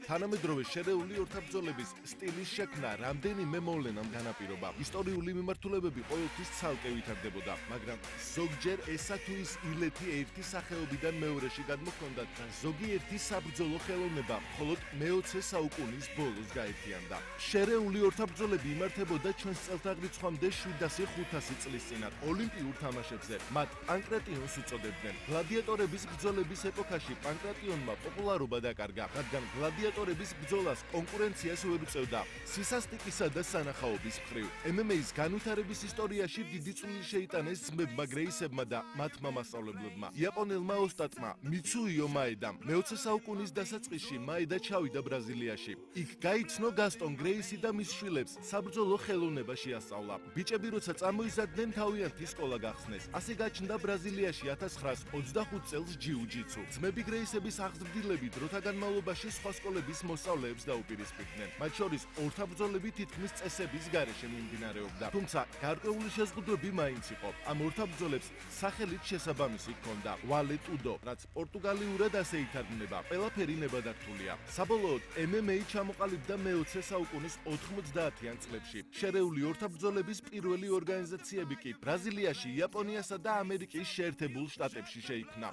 თანამედროვე შერეული ორთაბრძოლების სტილის შექმნა რამდენიმე მოვლენამ განაპირობა. ისტორიული მიმართულებები ყოველთვის ცალკე ვითარდებოდა, მაგრამ ზოგჯერ ესა თუ ის ილეთი ერთი სახეობიდან მეორეში გადმოჰქონდათ და ზოგიერთი საბრძოლო ხელოვნება მხოლოდ მე-20 საუკუნის ბოლოს გაერთიანდა. შერეული ორთაბრძოლები იმართებოდა ჩვენს წელთაღრიცხვამდე 700-500 წლის წინათ ოლიმპიურ თამაშებზე. მათ პანკრატიონს უწოდებდნენ. გლადიატორების ბრძოლების ეპოქაში პანკრატიონმა პოპულარობა დაკარგა, რადგან გლადიატორების ბრძოლას კონკურენციას ვერ უწევდა სისასტიკისა და სანახაობის მხრივ. MMA-ის განვითარების ისტორიაში დიდი წვლილი შეიტანეს ძმებმა გრეისებმა და მათმა მასწავლებლებმა. იაპონელმა ოსტატმა მიცუიო მაედამ მე-20 საუკუნის დასაწყისში მაედა ჩავიდა ბრაზილიაში. იქ გაიცნო გასტონ გრეისი და მის შვილებს საბრძოლო ხელოვნება შეასწავლა. ბიჭები როცა წამოიზარდნენ თავიანთი სკოლა გახსნეს. ასე გაჩნდა ბრაზილიაში 1925 წელს ჯიუ-ჯიტსუ. ძმები გრეისების აღზრდილები დროთა განმავლობაში სხვა სკოლების მოსწავლეებს დაუპირისპირდნენ. მათ შორის ორთაბრძოლები თითქმის წესების გარეშე მიმდინარეობდა. თუმცა გარკვეული შეზღუდვები მაინც იყო. ამ ორთაბრძოლებს სახელით შესაბამისი ჰქონდა ვალე ტუდო, რაც პორტუგალიურად ასე ითარგმნება. ყველაფერი ნებადართულია. საბოლოოდ MMA ჩამოყალიბდა მე-20 საუკუნის 90-იან წლებში. შერეული ორთაბრძოლების პირველი ორგანიზაციები კი ბრაზილიაში, იაპონიასა და ამერიკის შეერთებულ შტატებში შეიქმნა.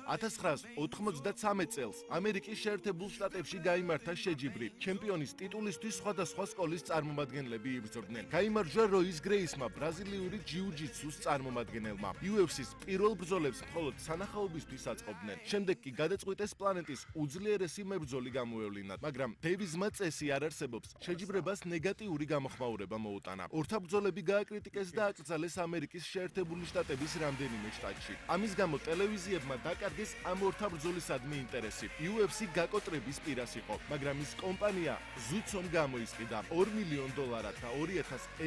1993 წელს ამერიკის შეერთებულ შტატებში გაიმართა შეჯიბრი. ჩემპიონის ტიტულისთვის სხვადასხვა სკოლის წარმომადგენლები იბრძოდნენ. გაიმარჯვა როის გრეისმა, ბრაზილიური ჯიუ-ჯიტსუს წარმომადგენელმა. UFC-ს პირველ ბრძოლებს მხოლოდ სანახაობისთვის აწყობდნენ. შემდეგ კი გადაწყვიტეს პლანეტის უძლიერესი მებრძოლი გამოევლინათ, მაგრამ დევიზმა წესი არ არსებობს. შეჯიბრებას ნეგატიური გამოხმაურება მოუტანა. ორთაბრძოლები გააკრიტიკეს და აკრძალეს ამერიკის შეერთებული შტატების რამდენიმე შტატში. ამის გამო ტელევიზიებმა დაკარგეს ამ ორთაბრძოლისადმი ინტერესი. UFC გაკოტრების პირას იყო, მაგრამ ის კომპანია ზუცომ გამოისყიდა $2 მილიონ და 2001